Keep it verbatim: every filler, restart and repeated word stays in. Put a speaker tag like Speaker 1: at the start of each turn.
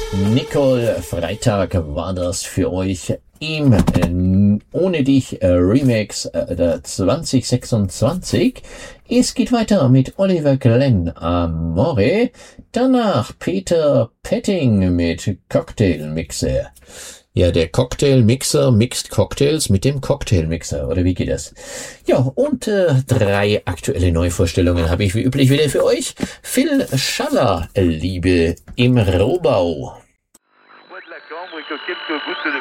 Speaker 1: Nicole, Freitag war das für euch im äh, Ohne dich äh, Remix äh, der zwanzig sechsundzwanzig. Es geht weiter mit Oliver Glenn Amore, danach Peter Petting mit Cocktailmixer. Ja, der Cocktailmixer mixt Cocktails mit dem Cocktailmixer, oder wie geht das? Ja, und äh, drei aktuelle Neuvorstellungen habe ich wie üblich wieder für euch. Phil Schaller, Liebe im Rohbau.